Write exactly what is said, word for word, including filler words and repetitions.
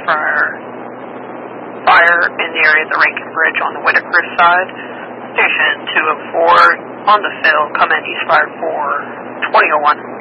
fire, fire in the area of the Rankin Bridge on the Whitaker side. Station two oh four on the field, come in eastbound for twenty oh one.